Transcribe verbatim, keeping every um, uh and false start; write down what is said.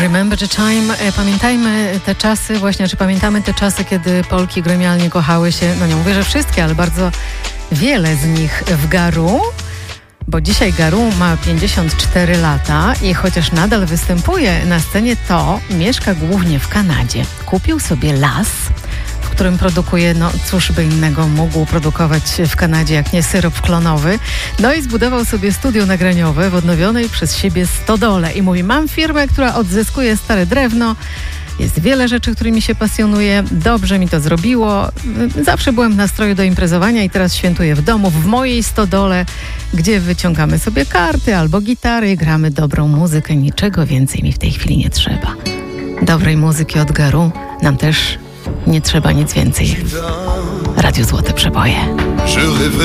Remember the time. Pamiętajmy te czasy, właśnie, czy pamiętamy te czasy, kiedy Polki gremialnie kochały się, no nie mówię, że wszystkie, ale bardzo wiele z nich w Garu, bo dzisiaj Garu ma pięćdziesiąt cztery lata i chociaż nadal występuje na scenie, to mieszka głównie w Kanadzie. Kupił sobie las, w którym produkuje, no cóż by innego mógł produkować w Kanadzie, jak nie syrop klonowy. No i zbudował sobie studio nagraniowe w odnowionej przez siebie stodole. I mówi, mam firmę, która odzyskuje stare drewno. Jest wiele rzeczy, którymi się pasjonuję. Dobrze mi to zrobiło. Zawsze byłem w nastroju do imprezowania i teraz świętuję w domu, w mojej stodole, gdzie wyciągamy sobie karty albo gitary i gramy dobrą muzykę. Niczego więcej mi w tej chwili nie trzeba. Dobrej muzyki od Garu nam też nie trzeba nic więcej. Radio Złote Przeboje.